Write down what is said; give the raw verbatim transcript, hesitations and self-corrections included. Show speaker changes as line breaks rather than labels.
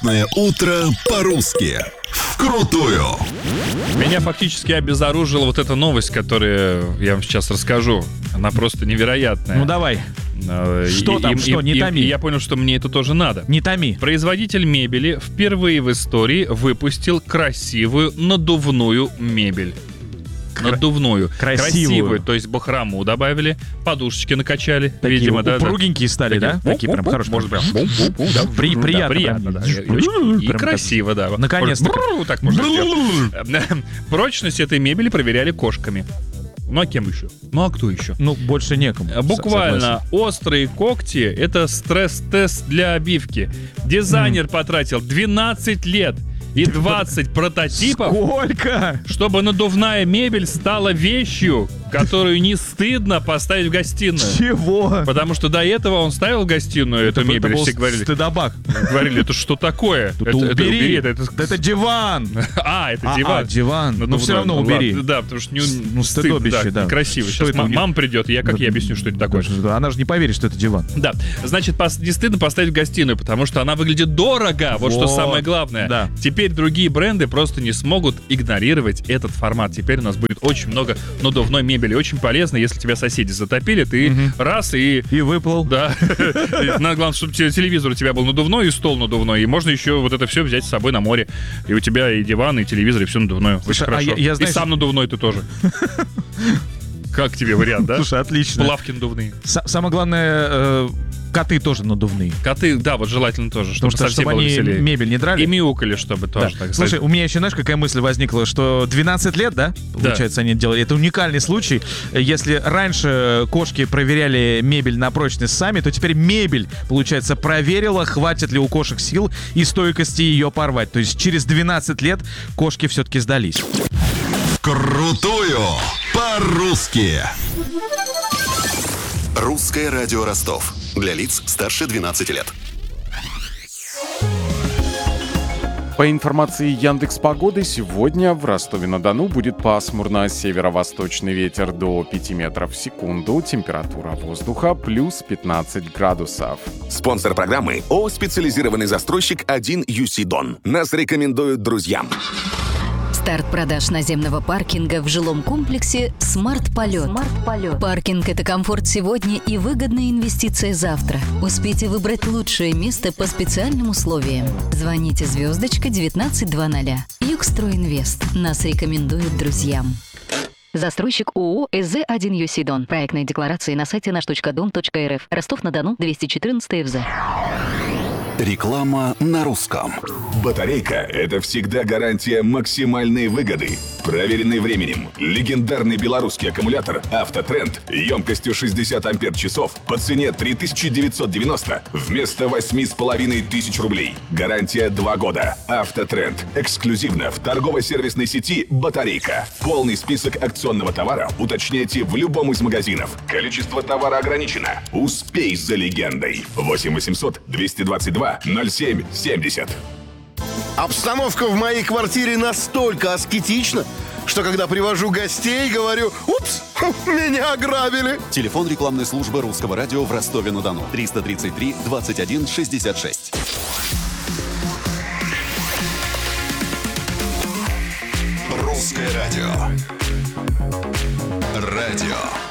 Утро по-русски. Вкрутую.
Меня фактически обезоружила вот эта новость, которую я вам сейчас расскажу. Она просто невероятная.
Ну давай.
Э,
Что
и-
там,
и-
что?
и-
Не
и-
томи.
и я понял, что мне это тоже надо.
Не томи.
Производитель мебели впервые в истории выпустил красивую надувную мебель.
Кра-
Надувную.
Красивую.
То есть бахрому добавили, подушечки накачали.
Такие
видимо, да, да.
упругенькие стали, да? Такие прям хорошие.
Может, прям бум-бум-бум, да.
При-
Да,
приятно
приятно,
прям.
да. И очень- И
Прям
красиво, да.
Наконец-то.
Бррр, так можно сделать. Прочность этой мебели проверяли кошками. Ну а кем еще? Ну а кто еще?
Ну, больше некому.
Буквально острые когти — это стресс-тест для обивки. Дизайнер потратил двенадцать лет и двадцать прототипов,
Сколько?
чтобы надувная мебель стала вещью, которую не стыдно поставить в гостиную.
Чего?
Потому что до этого он ставил в гостиную эту
Это-
мебель,
это
и все
был
говорили,
стыдобак.
говорили, это что такое?
Это убери.
это, это-
Да это диван.
А, это
А,
диван.
а, диван. Ну,
Надувной.
все равно
Ну,
убери.
ладно, да, потому что не,
Ну,
стыдно,
стыдобище, да.
Некрасиво.
Что
Сейчас
это
ма-
у них?
мама придет, и я как ей объясню, что это такое.
Да, она же не поверит, что это диван.
Да, значит, пос- не стыдно поставить в гостиную, потому что она выглядит дорого. Вот, что
Вот,
самое главное.
да.
Теперь другие бренды просто не смогут игнорировать этот формат. Теперь у нас будет очень много надувной мебели. Очень полезно, если тебя соседи затопили, ты раз и...
И выплыл.
Да. Надо, главное, чтобы те- телевизор у тебя был надувной и стол надувной. И можно еще вот это все взять с собой на море. И у тебя и диван, и телевизор, и все надувное. Очень
Слушай, а
хорошо.
я- я,
И
знаешь-
сам надувной ты тоже. Как тебе вариант, да?
Слушай, отлично.
Плавки надувные.
С- Самое главное, э, коты тоже надувные.
Коты, да, вот желательно тоже, чтобы
Потому что,
совсем
чтобы
было
они
веселее.
мебель не драли.
И мяукали, чтобы
Да.
тоже так.
Слушай, у меня еще, знаешь, какая мысль возникла, что двенадцать лет, да, получается, они делали. Это уникальный случай. Если раньше кошки проверяли мебель на прочность сами, то теперь мебель, получается, проверила, хватит ли у кошек сил и стойкости ее порвать. То есть через двенадцать лет кошки все-таки сдались.
Вкрутую по-русски.
Русское радио Ростов. Для лиц старше двенадцати лет.
По информации Яндекс.Погоды, сегодня в Ростове-на-Дону будет пасмурно, северо-восточный ветер до пяти метров в секунду, температура воздуха плюс пятнадцать градусов.
Спонсор программы ООО «Специализированный застройщик один ю си Дон». Нас рекомендуют друзьям.
Старт продаж наземного паркинга в жилом комплексе «Смарт-полет». Паркинг – это комфорт сегодня и выгодная инвестиция завтра. Успейте выбрать лучшее место по специальным условиям. Звоните звездочка девятнадцать двадцать. Югстройинвест. Нас рекомендуют друзьям. Застройщик ООО «СЗ один ю си Дон». Проектные декларации на сайте наш точка дом точка эр эф. Ростов-на-Дону, двести четырнадцать эф зэ.
Реклама на русском. Батарейка – это всегда гарантия максимальной выгоды. Проверенный временем. Легендарный белорусский аккумулятор «Автотренд» емкостью шестьдесят ампер-часов по цене три тысячи девятьсот девяносто вместо восемь с половиной тысяч рублей. Гарантия два года. «Автотренд» эксклюзивно в торгово-сервисной сети «Батарейка». Полный список акционного товара уточняйте в любом из магазинов. Количество товара ограничено. Успей за легендой. восемь восемьсот двести двадцать два ноль семь семьдесят.
Обстановка в моей квартире настолько аскетична, что когда привожу гостей, говорю: «Упс, меня ограбили».
Телефон рекламной службы Русского радио в Ростове-на-Дону. триста тридцать три двадцать один шестьдесят шесть.
Русское радио. Радио